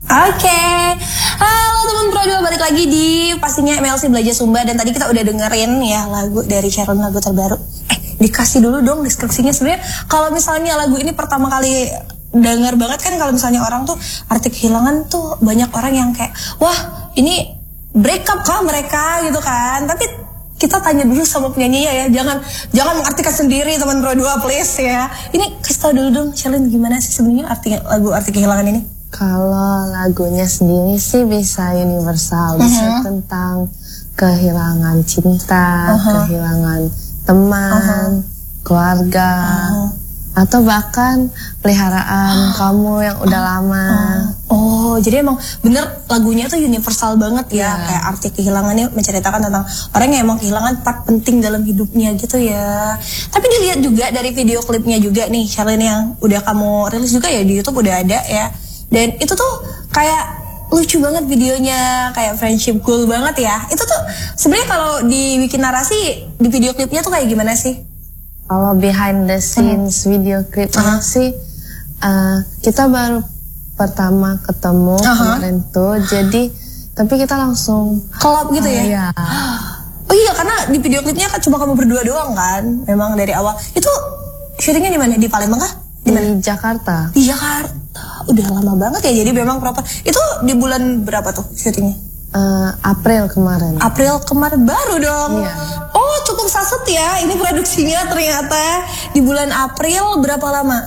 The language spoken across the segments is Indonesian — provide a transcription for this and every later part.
Oke, halo teman Pro 2, balik lagi di pastinya MLC Belajar Sumba. Dan tadi kita udah dengerin ya lagu dari Sherlyn, lagu terbaru. Dikasih dulu dong deskripsinya. Sebenarnya kalau misalnya lagu ini pertama kali denger banget kan, kalau misalnya orang tuh arti kehilangan tuh banyak orang yang kayak, wah ini break up kah mereka gitu kan. Tapi kita tanya dulu sama penyanyinya ya, jangan mengartikan sendiri teman Pro 2 please ya. Ini kasih tau dulu dong Sherlyn, gimana sih sebenarnya lagu arti kehilangan ini? Kalau lagunya sendiri sih bisa universal, bisa tentang kehilangan cinta, kehilangan teman, keluarga, atau bahkan peliharaan kamu yang udah lama. Oh, jadi emang bener lagunya tuh universal banget ya. Kayak arti kehilangannya menceritakan tentang orang yang emang kehilangan part penting dalam hidupnya gitu ya. Tapi dilihat juga dari video klipnya juga nih Sherlyn, yang udah kamu rilis juga ya di YouTube, udah ada ya. Dan itu tuh kayak lucu banget videonya, kayak friendship goal banget ya. Itu tuh sebenarnya kalau dibikin narasi di video klipnya tuh kayak gimana sih? Kalau behind the scenes video klipnya sih, kita baru pertama ketemu kemarin tuh, jadi tapi kita langsung collab gitu ya? Iya. Oh iya, karena di video klipnya kan cuma kamu berdua doang kan, memang dari awal. Itu syutingnya di mana? Di Palembang kah? Di Jakarta. Di Jakarta. Udah lama banget ya, jadi memang proper. Itu di bulan berapa tuh syutingnya? April kemarin. April kemarin baru dong. Iya. Oh cukup saset ya, ini produksinya ternyata di bulan April. Berapa lama?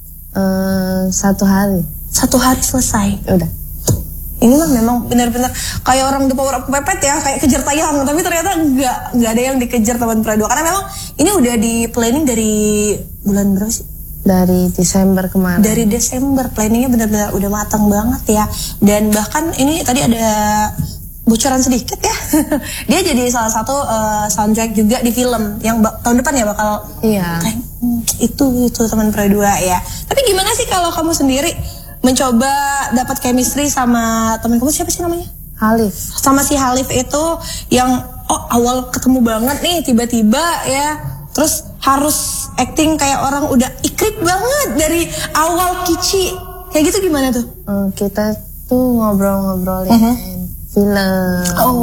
1 hari. 1 hari selesai. Udah. Ini mah memang benar-benar kayak orang The Power of Pepet ya, kayak kejar tayang. Tapi ternyata nggak ada yang dikejar teman Pro 2, karena memang ini udah di planning dari bulan berapa sih? Dari Desember kemarin. Dari Desember, planningnya benar-benar udah matang banget ya. Dan bahkan ini tadi ada bocoran sedikit ya. Dia jadi salah satu soundtrack juga di film yang tahun depan ya bakal. Iya. Kayak, itu teman Pro 2 ya. Tapi gimana sih kalau kamu sendiri mencoba dapat chemistry sama teman kamu, siapa sih namanya? Halif. Sama si Halif itu yang awal ketemu banget nih tiba-tiba ya. Terus harus acting kayak orang udah ikrip banget dari awal kici. Kayak gitu gimana tuh? Kita tuh ngobrol-ngobrolin film,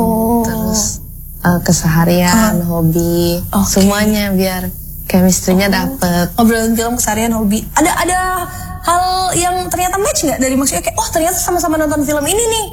terus keseharian, hobi, semuanya biar chemistry-nya dapet. Ngobrolin film, keseharian, hobi. Ada hal yang ternyata match nggak dari maksudnya kayak, oh ternyata sama-sama nonton film ini nih?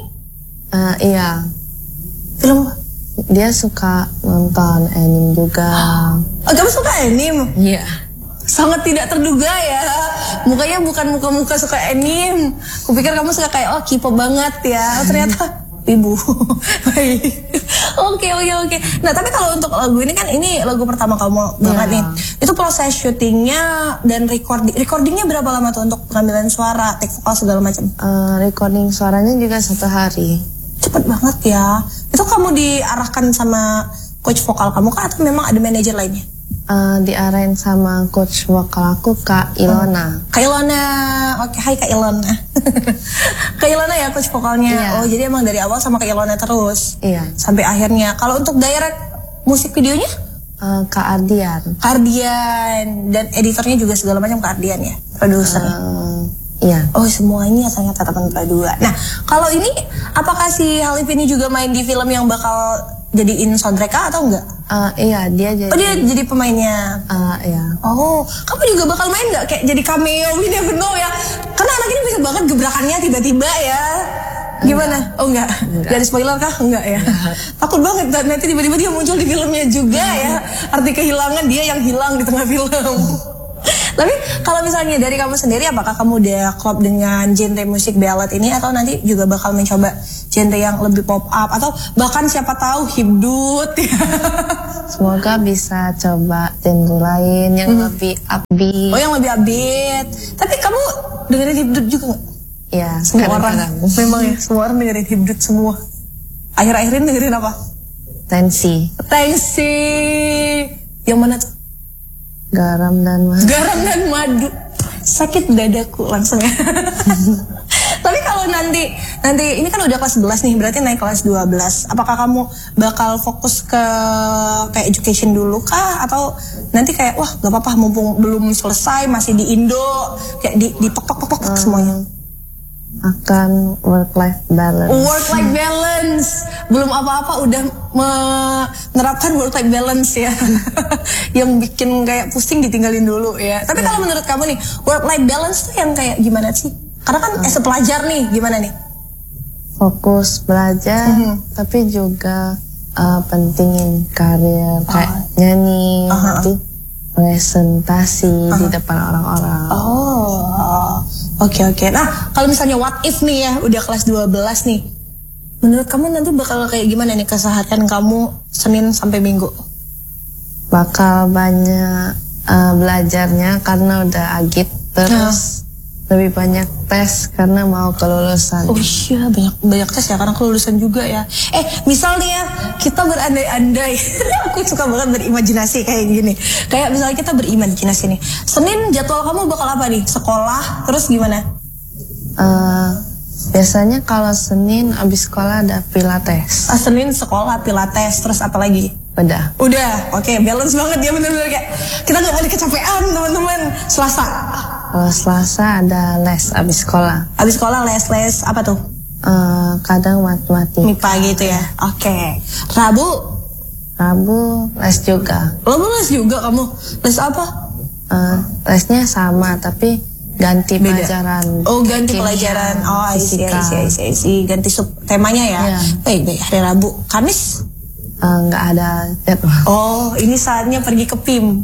Iya. Film apa? Dia suka nonton anime juga. Kamu suka anime? Iya. Sangat tidak terduga ya. Mukanya bukan muka-muka suka anime. Kupikir kamu suka kayak K-pop banget ya. Ternyata ibu. Baik. Oke. Nah tapi kalau untuk lagu ini kan, ini lagu pertama kamu banget nih. Itu proses syutingnya dan recordingnya berapa lama tuh untuk pengambilan suara, take vokal segala macam? Recording suaranya juga 1 hari. Cepet banget ya. Itu kamu diarahkan sama coach vokal kamu kah, atau memang ada manajer lainnya? Diarahin sama coach vokal aku, Kak Ilona. Kak Ilona, oke, hai Kak Ilona. Kak Ilona ya coach vokalnya. Iya. Oh jadi emang dari awal sama Kak Ilona terus. Iya. Sampai akhirnya. Kalau untuk direct musik videonya? Kak Ardian. Kak Ardian. Dan editornya juga segala macam Kak Ardian ya? Produser. Iya. Oh semuanya ternyata teman Pro 2. Nah kalau ini, apakah si Halif ini juga main di film yang bakal jadiin soundtrack atau enggak? Iya, dia jadi. Oh dia jadi pemainnya. Iya. Oh, kamu juga bakal main nggak kayak jadi cameo, we never know ya? Karena anak ini bisa banget gebrakannya tiba-tiba ya. Gimana? Oh enggak. Dari spoiler kah? Enggak ya. Takut banget nanti tiba-tiba dia muncul di filmnya juga ya. Arti kehilangan, dia yang hilang di tengah film. Tapi kalau misalnya dari kamu sendiri, apakah kamu udah klop dengan genre musik ballad ini, atau nanti juga bakal mencoba genre yang lebih pop up, atau bahkan siapa tahu hibdut ya? Semoga bisa coba genre lain yang lebih upbeat. Oh yang lebih upbeat. Tapi kamu dengerin hibdut juga nggak? Iya, semua orang. Memang ya, semua orang dengerin hibdut semua. Akhir-akhir ini dengerin apa? Tensi. Yang mana tuh? Garam dan madu. Sakit dadaku langsung ya. Tapi kalau nanti ini kan udah kelas 11 nih, berarti naik kelas 12. Apakah kamu bakal fokus ke kayak education dulu kah, atau nanti kayak wah gak apa-apa mumpung belum selesai masih di Indo, kayak di pok semuanya? akan work-life balance. Work-life balance. Belum apa-apa udah menerapkan work-life balance ya. Yang bikin kayak pusing ditinggalin dulu ya. Tapi kalau menurut kamu nih, work-life balance tuh yang kayak gimana sih? Karena kan as a pelajar nih, gimana nih? Fokus belajar, tapi juga pentingin karir kayak nyanyi, nanti presentasi di depan orang-orang. Oke. Nah, kalau misalnya what if nih ya, udah kelas 12 nih. Menurut kamu nanti bakal kayak gimana nih keseharian kamu Senin sampai Minggu? Bakal banyak belajarnya karena udah agit, terus lebih banyak tes karena mau kelulusan. Oh iya, banyak tes ya karena kelulusan juga ya. Misal nih ya, kita berandai-andai. Aku suka banget berimajinasi kayak gini. Kayak misalnya kita berimajinasi nih. Senin jadwal kamu bakal apa nih? Sekolah, terus gimana? Biasanya kalau Senin abis sekolah ada pilates. Senin sekolah, pilates, terus apa lagi? Udah. Oke, balance banget ya, bener-bener kayak kita gak boleh kecapean teman-teman. Selasa. Kalau Selasa ada les abis sekolah. Abis sekolah les apa tuh? Kadang matematika. MIPA gitu ya. Oke. Rabu les juga. Rabu les juga kamu? Les apa? Lesnya sama tapi ganti pelajaran. Oh, ganti pelajaran. Oh, I see. Ganti temanya ya. Baik, hari Rabu. Kamis? Nggak ada jadwal. Oh, ini saatnya pergi ke PIM.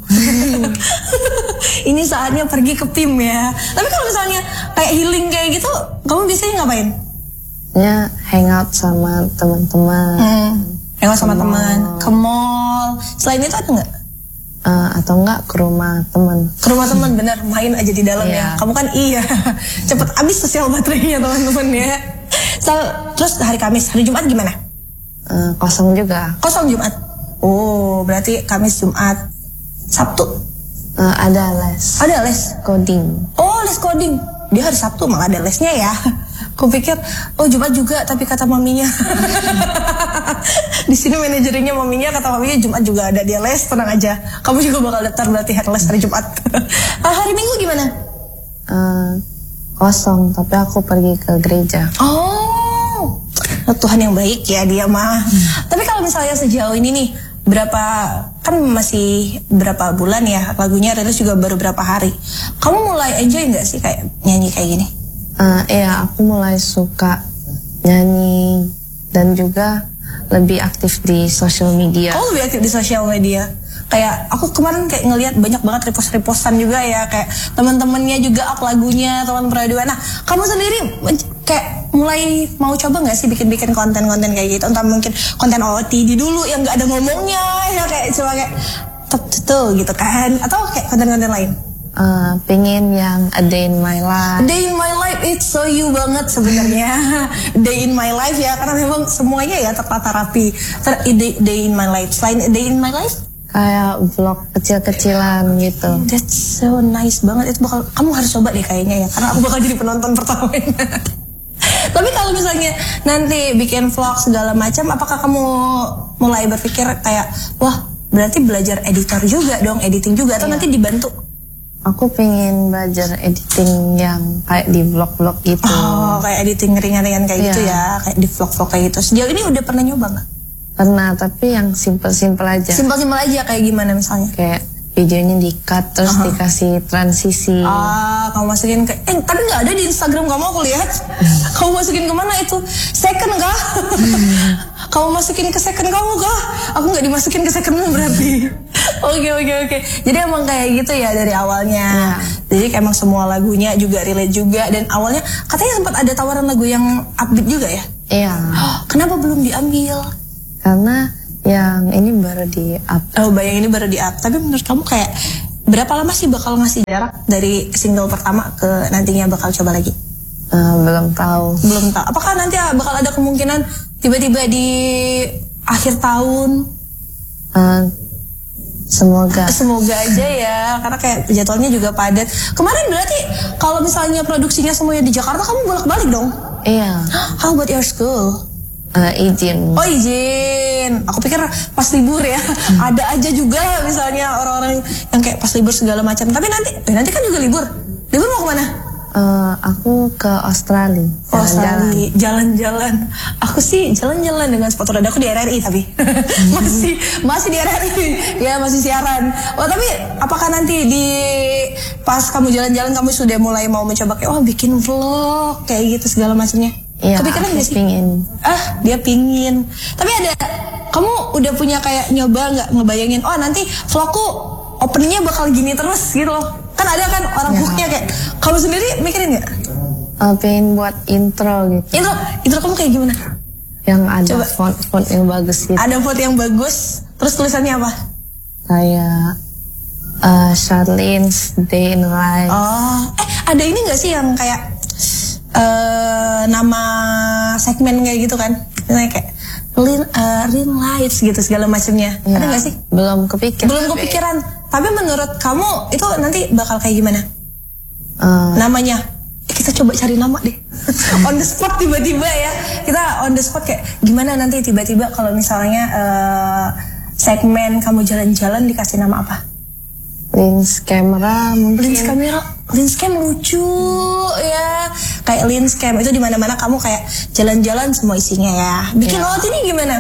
Ini saatnya pergi ke PIM ya. Tapi kalau misalnya kayak healing kayak gitu, kamu biasanya ngapain? Ya, hangout sama teman-teman. Hangout sama teman, ke mall. Selain itu ada nggak? Atau enggak ke rumah teman. Ke rumah teman, bener, main aja di dalam ya. Kamu kan cepet habis sosial baterainya teman-teman ya. Terus hari Kamis, hari Jumat gimana? Kosong juga. Kosong Jumat. Oh, berarti Kamis, Jumat, Sabtu. Ada les. Ada les coding. Oh, les coding. Dia hari Sabtu malah ada lesnya ya. Aku pikir, Jumat juga, tapi kata maminya. Di sini manajernya maminya, kata maminya Jumat juga ada dia les, tenang aja. Kamu juga bakal daftar berarti les hari Jumat. Hari Minggu gimana? Kosong, tapi aku pergi ke gereja. Tuhan yang baik ya dia mah. Tapi kalau misalnya sejauh ini nih, masih berapa bulan ya, lagunya rilis juga baru berapa hari. Kamu mulai enjoy nggak sih kayak nyanyi kayak gini? Iya, aku mulai suka nyanyi dan juga lebih aktif di sosial media. Oh, lebih aktif di sosial media. Kayak aku kemarin kayak ngelihat banyak banget repost-repostan juga ya, kayak teman-temannya juga up lagunya teman Pradua. Nah, kamu sendiri kayak mulai mau coba nggak sih bikin-bikin konten-konten kayak gitu? Entah mungkin konten OOTD dulu yang nggak ada ngomongnya, ya kayak cuma kayak tuh gitu kan? Atau kayak konten-konten lain? Pengen yang A Day in My Life. Day in My Life, it's so you banget sebenarnya. Day in My Life ya, karena memang semuanya ya tertata rapi. Day in My Life. Selain Day in My Life? Kayak vlog kecil-kecilan gitu. That's so nice banget. Itu kamu harus coba deh kayaknya ya, karena aku bakal jadi penonton pertamanya. Tapi kalau misalnya nanti bikin vlog segala macam, apakah kamu mulai berpikir kayak, wah berarti belajar editor juga dong, editing juga, atau nanti dibantu? Aku pengen belajar editing yang kayak di vlog-vlog gitu. Oh, kayak editing ringan-ringan kayak gitu ya, kayak di vlog-vlog kayak gitu. Sejauh ini udah pernah nyoba nggak? Pernah, tapi yang simple-simple aja. Simple-simple aja kayak gimana misalnya? Kayak videonya di-cut terus dikasih transisi. Kamu masukin ke tapi nggak ada di Instagram kamu, aku lihat. Kamu masukin kemana itu? Second kah? Kamu masukin ke second kamu kah? Aku nggak dimasukin ke second berarti. Oke. Jadi emang kayak gitu ya dari awalnya. Jadi emang semua lagunya juga relate juga, dan awalnya katanya sempat ada tawaran lagu yang upbeat juga ya? Iya. Kenapa belum diambil? Karena yang ini baru di-up. Yang ini baru di-up. Tapi menurut kamu kayak berapa lama sih bakal ngasih jarak dari single pertama ke nantinya bakal coba lagi? Belum tahu. Apakah nanti bakal ada kemungkinan tiba-tiba di akhir tahun? Semoga aja ya, karena kayak jadwalnya juga padat. Kemarin berarti kalau misalnya produksinya semuanya di Jakarta, kamu bolak-balik dong? Iya. How about your school? Izin. Oh, izin. Aku pikir pas libur ya. Ada aja juga misalnya orang-orang yang kayak pas libur segala macam. Tapi nanti kan juga libur. Libur mau kemana? Aku ke Australia. Jalan-jalan. Aku sih jalan-jalan dengan sepatu roda. Aku di RRI tapi masih di RRI. Ya masih siaran. Oh tapi apakah nanti di pas kamu jalan-jalan kamu sudah mulai mau mencoba kayak bikin vlog kayak gitu segala macamnya? Iya. Kepikiran nggak sih? Pingin. Dia pingin. Tapi ada kamu udah punya kayak nyoba nggak ngebayangin? Nanti vlogku openingnya bakal gini terus gitu loh. Kan ada kan orang vlognya kayak kamu sendiri mikirin nggak? Pengen buat intro gitu. Intro kamu kayak gimana? Yang ada font yang bagus gitu. Ada font yang bagus. Terus tulisannya apa? Kayak Charlene's Day in Life. Ada ini nggak sih yang kayak nama segmen kayak gitu kan? Misalnya kayak Rin Lives gitu segala macamnya. Ada nggak sih? Belum kepikiran. Tapi menurut kamu itu nanti bakal kayak gimana? Namanya? Kita coba cari nama deh. On the spot tiba-tiba ya. Kita on the spot kayak gimana nanti tiba-tiba kalau misalnya segmen kamu jalan-jalan dikasih nama apa? Lens camera mungkin. Lens cam lucu ya. Kayak lens cam itu di mana-mana kamu kayak jalan-jalan semua isinya ya. Bikin out ini gimana?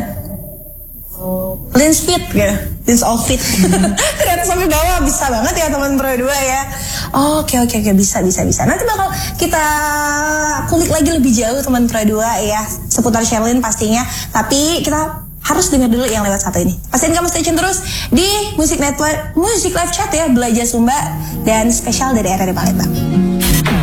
Lens fit ya. Lens outfit. Ternyata sampai bawah bisa banget ya teman Pro 2 ya. Oke bisa. Nanti bakal kita kulik lagi lebih jauh teman Pro 2 ya seputar Charlene pastinya. Tapi kita harus dengar dulu yang lewat satu ini. Pastiin kamu stay tune terus di Music Network, Music Live Chat ya, Belajar Sumba dan spesial dari RRI Palembang.